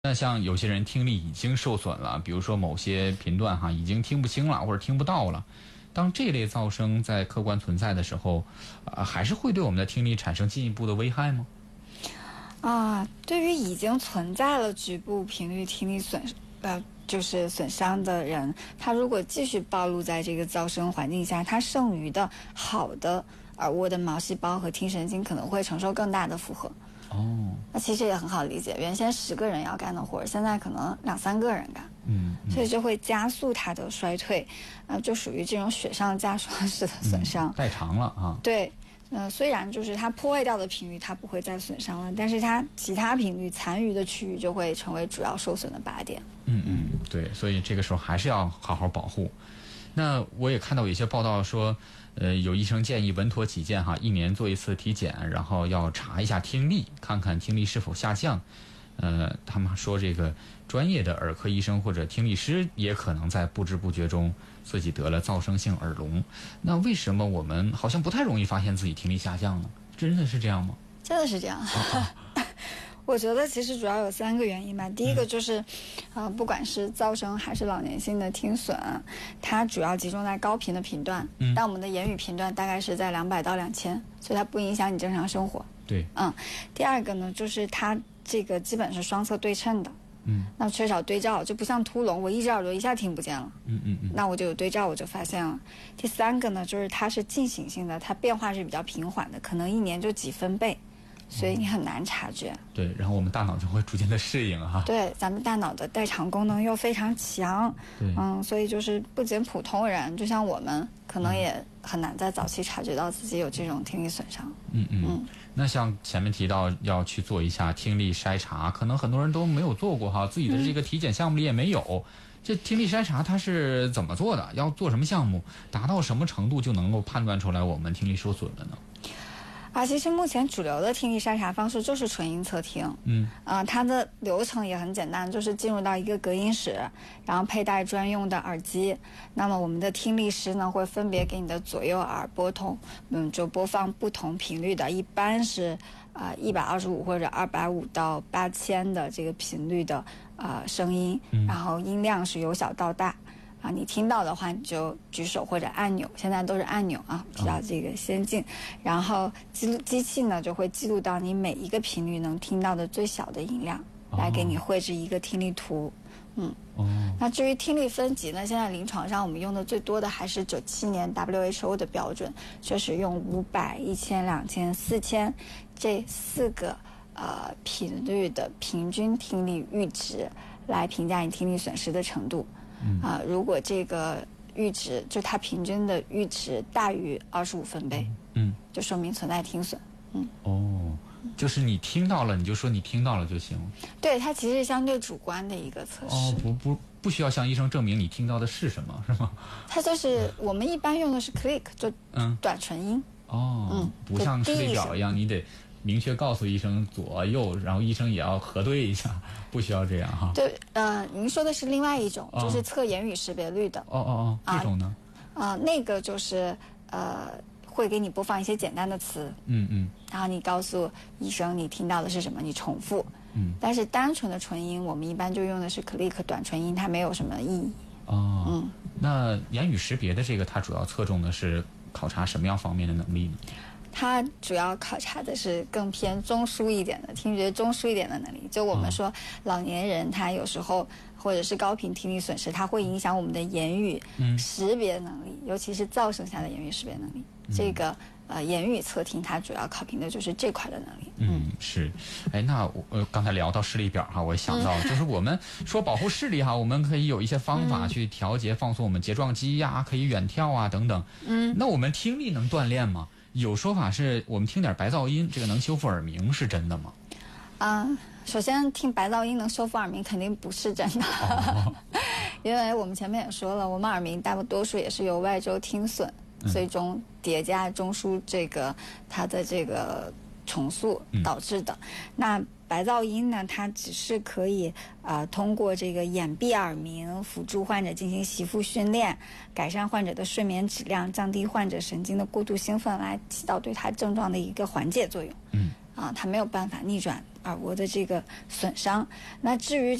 那像有些人听力已经受损了，比如说某些频段已经听不清了或者听不到了，当这类噪声在客观存在的时候，还是会对我们的听力产生进一步的危害吗？ 对于已经存在了局部频率听力就是损伤的人，他如果继续暴露在这个噪声环境下，他剩余的好的耳蜗的毛细胞和听神经可能会承受更大的负荷。那其实也很好理解，原先10个人要干的活，现在可能2-3个人干，所以就会加速它的衰退，就属于这种雪上加霜式的损伤， 代偿了啊。 对，虽然就是它破坏掉的频率它不会再损伤了，但是它其他频率残余的区域就会成为主要受损的靶点。 对，所以这个时候还是要好好保护。那我也看到有一些报道说，有医生建议稳妥起见1年做一次体检，然后要查一下听力，看看听力是否下降。他们说这个专业的耳科医生或者听力师也可能在不知不觉中自己得了噪声性耳聋。那为什么我们好像不太容易发现自己听力下降呢？真的是这样吗？ 真的是这样。我觉得其实主要有3个原因吧。第一个就是，不管是噪声还是老年性的听损，它主要集中在高频的频段，但我们的言语频段大概是在200到2000，所以它不影响你正常生活。 对， 第二个呢，就是它这个基本是双侧对称的，那缺少对照，就不像秃聋，我一只耳朵一下听不见了，那我就有对照，我就发现了。第3个呢，就是它是进行性的，它变化是比较平缓的，可能1年就几分贝。所以你很难察觉。 对，然后我们大脑就会逐渐的适应对，咱们大脑的代偿功能又非常强。 对， 所以就是不仅普通人，就像我们，可能也很难在早期察觉到自己有这种听力损伤。 那像前面提到要去做一下听力筛查，可能很多人都没有做过自己的这个体检项目里也没有。这听力筛查它是怎么做的？要做什么项目？达到什么程度就能够判断出来我们听力受损了呢？ 其实目前主流的听力筛查方式就是纯音测听。它的流程也很简单，就是进入到一个隔音室，然后佩戴专用的耳机。那么我们的听力师呢，会分别给你的左右耳就播放不同频率的，一般是125或者250到8000的这个频率的声音，然后音量是由小到大。你听到的话你就举手或者按钮，现在都是按钮比较这个先进。然后机器呢就会记录到你每一个频率能听到的最小的音量，来给你绘制一个听力图。那至于听力分级呢，现在临床上我们用的最多的还是97年 WHO 的标准，就是用500、1000、2000、4000这4个频率的平均听力阈值来评价你听力损失的程度。如果这个阈值就它平均的阈值大于25分贝，就说明存在听损。 就是你听到了，你就说你听到了就行。 对，它其实是相对主观的一个测试。 不需要向医生证明你听到的是什么，是吗？ 它就是我们一般用的是 click， 就短纯音。 不像视力表一样，你得明确告诉医生左右，然后医生也要核对一下，不需要这样对，您说的是另外一种，就是测言语识别率的。 这种呢？ 那个就是会给你播放一些简单的词，然后你告诉医生你听到的是什么，你重复。但是单纯的纯音，我们一般就用的是 click 短纯音，它没有什么意义。 那言语识别的这个，它主要侧重的是考察什么样方面的能力呢？ 它主要考察的是更偏中枢一点的听觉中枢一点的能力。就我们说老年人他有时候或者是高频听力损失，它会影响我们的言语识别能力，尤其是噪声下的言语识别能力。这个言语测听它主要考评的就是这块的能力。 是。那我刚才聊到视力表我想到就是我们说保护视力我们可以有一些方法去调节放松我们睫状肌可以远眺等等。那我们听力能锻炼吗？有说法是我们听点白噪音，这个能修复耳鸣，是真的吗？ 首先听白噪音能修复耳鸣肯定不是真的。因为我们前面也说了，我们耳鸣大多数也是由外周听损最终叠加中枢它的这个重塑导致的。那白噪音呢，它只是可以通过这个掩蔽耳鸣，辅助患者进行习复训练，改善患者的睡眠质量，降低患者神经的过度兴奋，来起到对他症状的一个缓解作用。 它没有办法逆转耳蜗的这个损伤。那至于